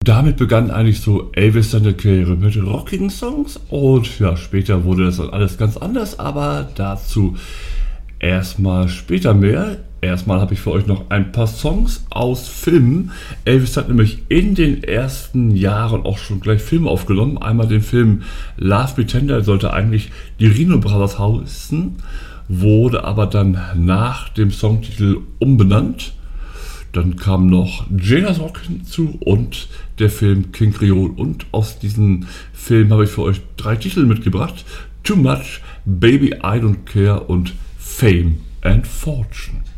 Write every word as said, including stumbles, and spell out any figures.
Damit begann eigentlich so Elvis seine Karriere mit rockigen Songs und ja, später wurde das alles ganz anders, aber dazu erstmal später mehr. Erstmal habe ich für euch noch ein paar Songs aus Filmen. Elvis hat nämlich in den ersten Jahren auch schon gleich Filme aufgenommen. Einmal den Film Love Me Tender, sollte eigentlich die Reno Brothers heißen, wurde aber dann nach dem Songtitel umbenannt. Dann kam noch Jailhouse Rock hinzu und der Film King Creole. Und aus diesem Film habe ich für euch drei Titel mitgebracht. Too Much, Baby I Don't Care und Fame and Fortune.